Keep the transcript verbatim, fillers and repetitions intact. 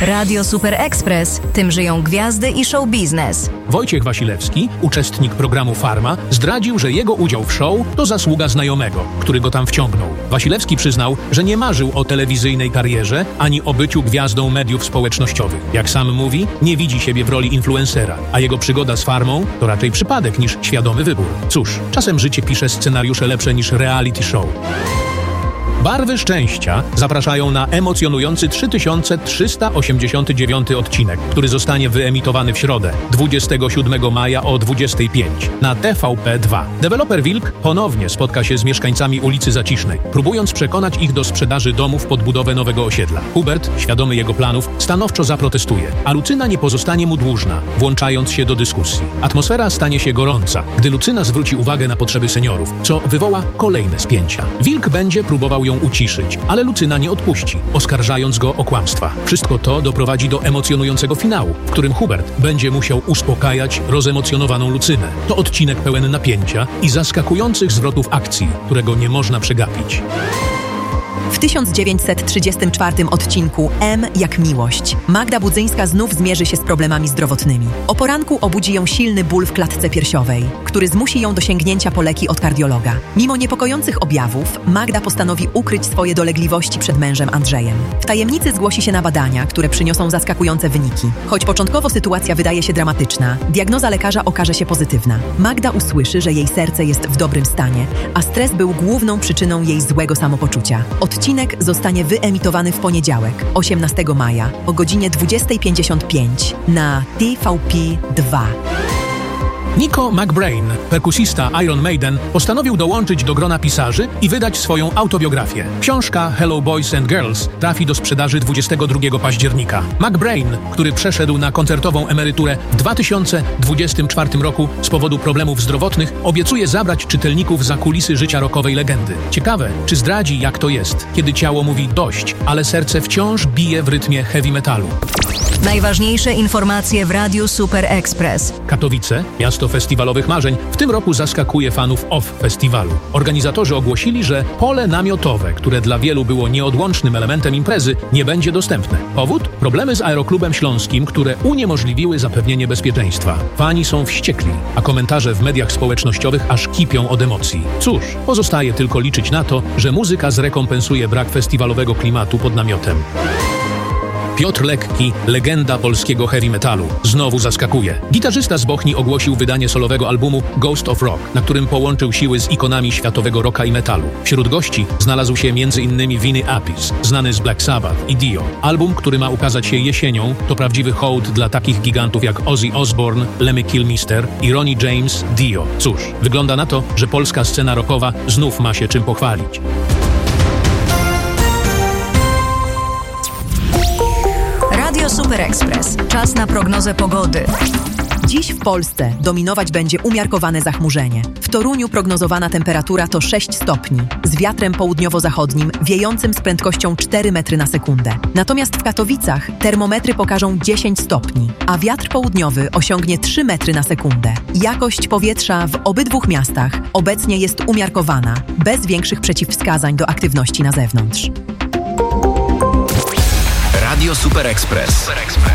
Radio Super Express. Tym żyją gwiazdy i show biznes. Wojciech Wasilewski, uczestnik programu Farma, zdradził, że jego udział w show to zasługa znajomego, który go tam wciągnął. Wasilewski przyznał, że nie marzył o telewizyjnej karierze ani o byciu gwiazdą mediów społecznościowych. Jak sam mówi, nie widzi siebie w roli influencera, a jego przygoda z Farmą to raczej przypadek niż świadomy wybór. Cóż, czasem życie pisze scenariusze lepsze niż reality show. Barwy Szczęścia zapraszają na emocjonujący trzy tysiące trzysta osiemdziesiąty dziewiąty odcinek, który zostanie wyemitowany w środę, dwudziestego siódmego maja o dwudziestej piątej na T V P dwa. Deweloper Wilk ponownie spotka się z mieszkańcami ulicy Zacisznej, próbując przekonać ich do sprzedaży domów pod budowę nowego osiedla. Hubert, świadomy jego planów, stanowczo zaprotestuje, a Lucyna nie pozostanie mu dłużna, włączając się do dyskusji. Atmosfera stanie się gorąca, gdy Lucyna zwróci uwagę na potrzeby seniorów, co wywoła kolejne spięcia. Wilk będzie próbował ją uciszyć, ale Lucyna nie odpuści, oskarżając go o kłamstwa. Wszystko to doprowadzi do emocjonującego finału, w którym Hubert będzie musiał uspokajać rozemocjonowaną Lucynę. To odcinek pełen napięcia i zaskakujących zwrotów akcji, którego nie można przegapić. W tysiąc dziewięćset trzydziestym czwartym odcinku M jak miłość Magda Budzyńska znów zmierzy się z problemami zdrowotnymi. O poranku obudzi ją silny ból w klatce piersiowej, który zmusi ją do sięgnięcia po leki od kardiologa. Mimo niepokojących objawów, Magda postanowi ukryć swoje dolegliwości przed mężem Andrzejem. W tajemnicy zgłosi się na badania, które przyniosą zaskakujące wyniki. Choć początkowo sytuacja wydaje się dramatyczna, diagnoza lekarza okaże się pozytywna. Magda usłyszy, że jej serce jest w dobrym stanie, a stres był główną przyczyną jej złego samopoczucia. Odcinek zostanie wyemitowany w poniedziałek, osiemnastego maja o godzinie dwudziestej pięćdziesiąt pięć na T V P dwa. Nico McBrain, perkusista Iron Maiden, postanowił dołączyć do grona pisarzy i wydać swoją autobiografię. Książka Hello Boys and Girls trafi do sprzedaży dwudziestego drugiego października. McBrain, który przeszedł na koncertową emeryturę w dwa tysiące dwudziestym czwartym roku z powodu problemów zdrowotnych, obiecuje zabrać czytelników za kulisy życia rockowej legendy. Ciekawe, czy zdradzi, jak to jest, kiedy ciało mówi dość, ale serce wciąż bije w rytmie heavy metalu. Najważniejsze informacje w Radiu Super Express. Katowice, miasto festiwalowych marzeń, w tym roku zaskakuje fanów Off Festiwalu. Organizatorzy ogłosili, że pole namiotowe, które dla wielu było nieodłącznym elementem imprezy, nie będzie dostępne. Powód? Problemy z Aeroklubem Śląskim, które uniemożliwiły zapewnienie bezpieczeństwa. Fani są wściekli, a komentarze w mediach społecznościowych aż kipią od emocji. Cóż, pozostaje tylko liczyć na to, że muzyka zrekompensuje brak festiwalowego klimatu pod namiotem. Piotr Lekki, legenda polskiego heavy metalu, znowu zaskakuje. Gitarzysta z Bochni ogłosił wydanie solowego albumu Ghost of Rock, na którym połączył siły z ikonami światowego rocka i metalu. Wśród gości znalazł się między innymi Vinny Appice, znany z Black Sabbath i Dio. Album, który ma ukazać się jesienią, to prawdziwy hołd dla takich gigantów jak Ozzy Osbourne, Lemmy Kilmister i Ronnie James Dio. Cóż, wygląda na to, że polska scena rockowa znów ma się czym pochwalić. Radio Super Express. Czas na prognozę pogody. Dziś w Polsce dominować będzie umiarkowane zachmurzenie. W Toruniu prognozowana temperatura to sześć stopni, z wiatrem południowo-zachodnim wiejącym z prędkością cztery metry na sekundę. Natomiast w Katowicach termometry pokażą dziesięć stopni, a wiatr południowy osiągnie trzy metry na sekundę. Jakość powietrza w obydwu miastach obecnie jest umiarkowana, bez większych przeciwwskazań do aktywności na zewnątrz. Radio Super Express.